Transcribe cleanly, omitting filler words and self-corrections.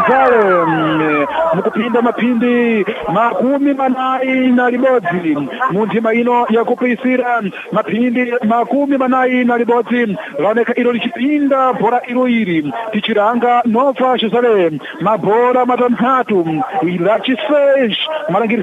Jerusalem mukupinda mapindi makumi manai na libodzi muntima ino yakupisira mapindi makumi manai na libodzi laoneka ilo lichipinda bora ilo ili tichiranga Nova Jerusalem mabora matanhatu ila chisesh malangiri